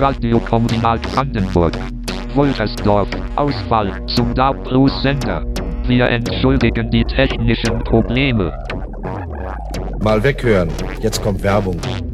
Radiokombinat Brandenburg. Woltersdorf. Ausfall zum DAB Plus Sender. Wir entschuldigen die technischen Probleme. Mal weghören. Jetzt kommt Werbung.